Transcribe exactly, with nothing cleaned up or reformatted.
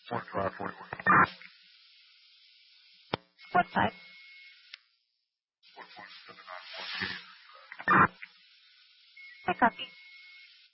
forty-five, forty-one. What type? one point seven nine one. I copy.